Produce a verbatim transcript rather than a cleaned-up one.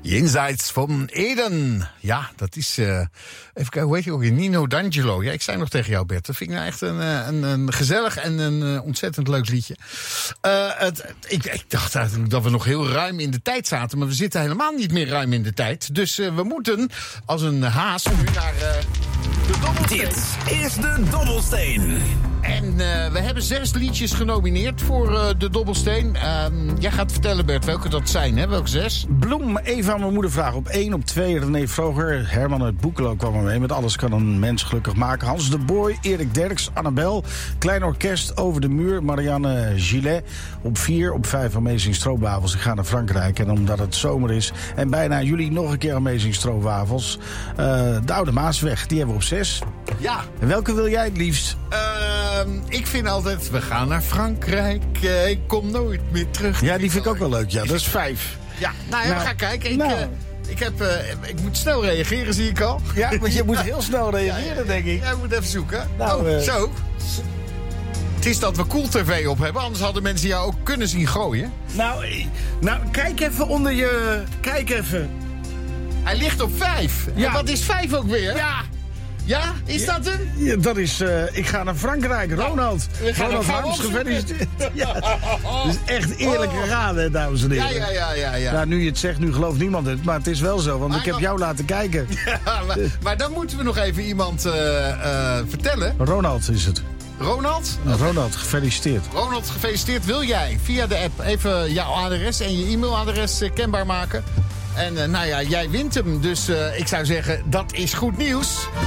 Jenseits van Eden. Ja, dat is... Uh, even kijken, hoe heet je ook? Nino D'Angelo. Ja, ik zei nog tegen jou, Bert. Dat vind ik nou echt een, een, een gezellig en een uh, ontzettend leuk liedje. Uh, het, ik, ik dacht eigenlijk dat we nog heel ruim in de tijd zaten. Maar we zitten helemaal niet meer ruim in de tijd. Dus uh, we moeten als een haas nu naar uh, de Dobbelsteen. Dit is de Dobbelsteen. En uh, we hebben zes liedjes genomineerd voor uh, de Dobbelsteen. Uh, jij gaat vertellen, Bert, welke dat zijn, hè? Welke zes? Bloem, Eva, mijn moeder vraagt op één. Op twee, René Vroger. Herman uit Boekelo kwam er mee. Met Alles kan een mens gelukkig maken. Hans de Boy, Erik Derks, Annabel. Klein Orkest, Over de Muur. Marianne Gillet. Op vier, op vijf, Amazing Stroopwafels. Ik ga naar Frankrijk. En omdat het zomer is en bijna juli nog een keer Amazing Stroopwafels. Uh, de Oude Maasweg, die hebben we op zes. Ja. En welke wil jij het liefst? Uh, ik vind altijd, we gaan naar Frankrijk. Uh, ik kom nooit meer terug. Ja, die vind ik ook wel leuk. Ja, dat is vijf. Ja, nou ja, nou, we gaan kijken. Ik, nou. uh, ik, heb, uh, ik moet snel reageren, zie ik al. Ja, want je moet heel snel reageren, ja, ja, denk ik. Jij moet even zoeken. Nou, oh, uh, zo. Het is dat we Cool T V op hebben, anders hadden mensen jou ook kunnen zien gooien. Nou, nou kijk even onder je... Kijk even. Hij ligt op vijf. Ja. En wat is vijf ook weer? Ja. Ja, is dat hem? Ja, dat is, uh, ik ga naar Frankrijk, Ronald. We gaan Ronald naar Harms, gefeliciteerd. Ja. Dat is echt eerlijk Oh. geraden, dames en heren. Ja, ja, ja, ja, ja. Nou, nu je het zegt, nu gelooft niemand het. Maar het is wel zo, want Maar ik heb dan... jou laten kijken. Ja, maar, maar dan moeten we nog even iemand uh, uh, vertellen. Ronald is het. Ronald? Nou, Ronald, gefeliciteerd. Ronald, gefeliciteerd. Wil jij via de app even jouw adres en je e-mailadres uh, kenbaar maken? En uh, nou ja, jij wint hem. Dus uh, ik zou zeggen, dat is goed nieuws.